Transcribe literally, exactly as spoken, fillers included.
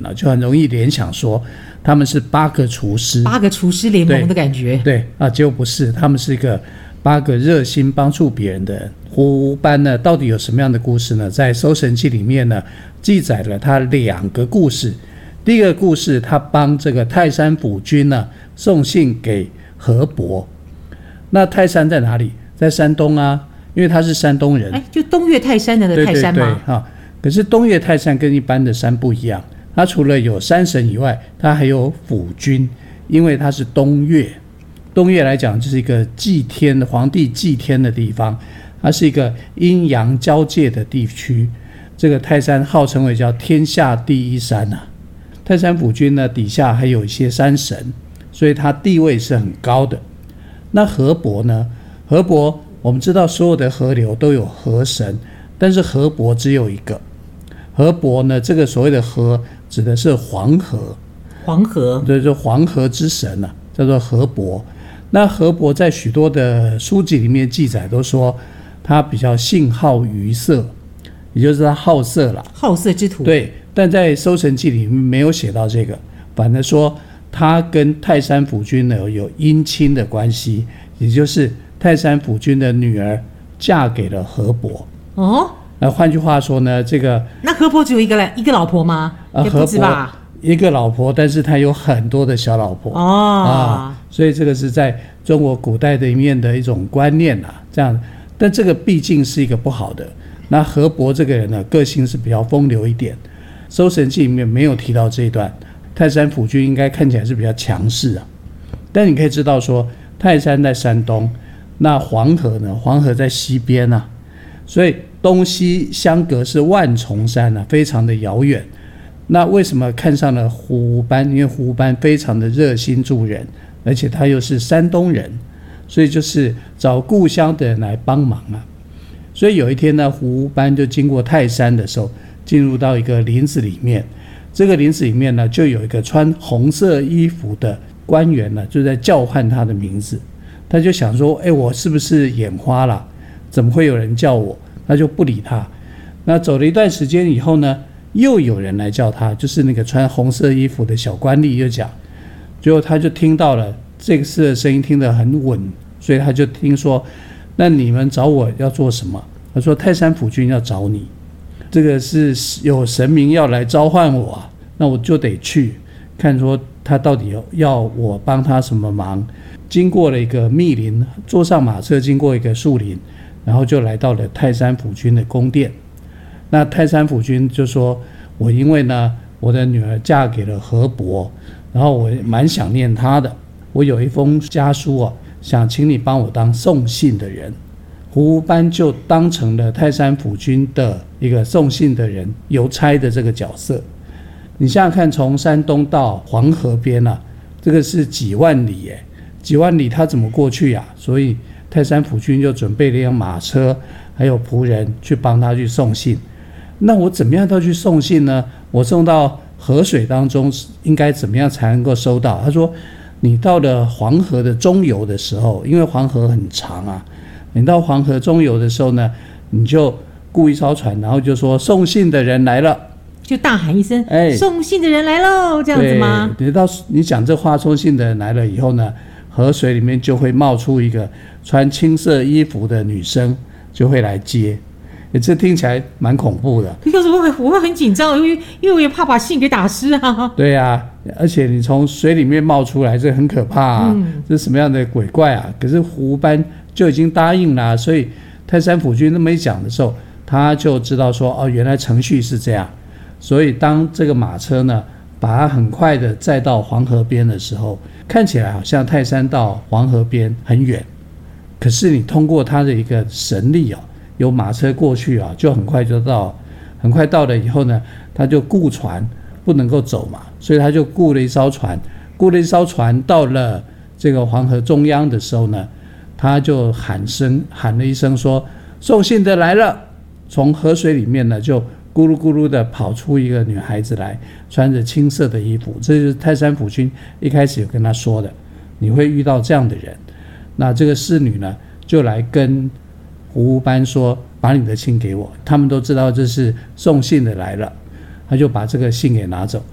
呢，就很容易联想说他们是八个厨师， 八个厨师联盟的感觉。 对，对啊，结果不是，他们是一个八个热心帮助别人的人。胡班呢，到底有什么样的故事呢？在《搜神记》里面呢，记载了他两个故事。第一个故事，他帮这个泰山府君呢送信给河伯。那泰山在哪里？在山东啊，因为他是山东人。 哎，就东岳泰山的那个泰山吗？ 对对对、啊、可是东岳泰山跟一般的山不一样，它除了有山神以外，它还有府君，因为它是东岳。东岳来讲，就是一个祭天的皇帝祭天的地方，它是一个阴阳交界的地区。这个泰山号称为叫天下第一山啊。泰山府君呢，底下还有一些山神，所以它地位是很高的。那河伯呢？河伯我们知道所有的河流都有河神，但是河伯只有一个。河伯呢，这个所谓的河指的是黄河， 黄河， 就是黄河之神啊，叫做河伯。那河伯在许多的书籍里面记载都说他比较性好渔色，也就是他好色啦， 好色之徒。 对，但在《搜神记》里面没有写到这个，反而说他跟泰山府君呢有姻亲的关系，也就是泰山府君的女儿嫁给了河伯。 哦， 那换句话说呢，这个那河伯只有一个一个老婆吗？ 呃， 也不止吧。 一个老婆，但是他有很多的小老婆。 哦啊，所以这个是在中国古代的一面的一种观念啊，这样。但这个毕竟是一个不好的。那河伯这个人呢，个性是比较风流一点，《搜神记》里面没有提到这一段。泰山府君应该看起来是比较强势啊，但你可以知道说，泰山在山东，那黄河呢？黄河在西边啊，所以东西相隔是万重山啊，非常的遥远。那为什么看上了胡班？因为胡班非常的热心助人，而且他又是山东人，所以就是找故乡的人来帮忙啊。所以有一天呢，胡班就经过泰山的时候，进入到一个林子里面。这个林子里面呢，就有一个穿红色衣服的官员呢，就在叫唤他的名字。他就想说，哎，我是不是眼花了？怎么会有人叫我？他就不理他。那走了一段时间以后呢，又有人来叫他，就是那个穿红色衣服的小官吏又讲。最后他就听到了这个事的声音，听得很稳，所以他就听说，那你们找我要做什么？他说泰山府君要找你，这个是有神明要来召唤我啊，那我就得去看说他到底要我帮他什么忙。经过了一个密林，坐上马车经过一个树林，然后就来到了泰山府君的宫殿。那泰山府君就说，我因为呢我的女儿嫁给了河伯，然后我蛮想念她的，我有一封家书啊，想请你帮我当送信的人。胡班就当成了泰山府君的一个送信的人，邮差的这个角色。你想想看，从山东到黄河边啊，这个是几万里耶，几万里他怎么过去啊？所以泰山府君就准备了一辆马车，还有仆人去帮他去送信。那我怎么样都去送信呢？我送到河水当中，应该怎么样才能够收到？他说，你到了黄河的中游的时候，因为黄河很长啊，你到黄河中游的时候呢，你就雇一艘船，然后就说送信的人来了， 就大喊一声， 哎， 送信的人来喽，这样子吗？ 对，你到你讲这话，送信的人来了以后呢，河水里面就会冒出一个穿青色衣服的女生，就会来接。这听起来蛮恐怖的。 可是我会我会很紧张，因为因为我也怕把信给打湿啊。 对啊，而且你从水里面冒出来，这很可怕啊！嗯、这是什么样的鬼怪啊？可是胡班就已经答应了、啊，所以泰山府君那么一讲的时候，他就知道说，哦，原来程序是这样。所以当这个马车呢，把它很快的载到黄河边的时候，看起来好像泰山到黄河边很远，可是你通过他的一个神力啊。有马车过去啊，就很快就到，很快到了以后呢，他就雇船，不能够走嘛，所以他就雇了一艘船，雇了一艘船到了这个黄河中央的时候呢，他就喊声喊了一声说，送信的来了。从河水里面呢，就咕噜咕噜的跑出一个女孩子来，穿着青色的衣服，这就是泰山府君一开始有跟他说的，你会遇到这样的人。那这个侍女呢，就来跟胡班说，把你的信给我。他们都知道这是送信的来了，他就把这个信给拿走。